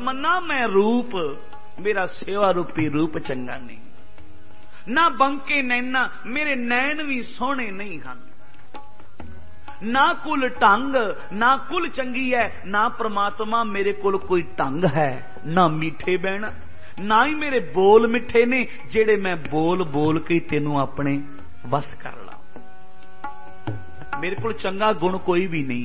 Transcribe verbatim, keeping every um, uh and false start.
तमन्ना मैं रूप, मेरा सेवा रूपी रूप चंगा नहीं। ना बंके नैना, मेरे नैन भी सोहने नहीं हैं। ना कुल ढंग, ना कुल चंगी है, ना परमात्मा मेरे कोल कोई ढंग है, ना मीठे बहना, ना ही मेरे बोल मिठे ने जेड़े मैं बोल बोल के तेनू अपने वस कर ला। मेरे कोल चंगा गुण कोई भी नहीं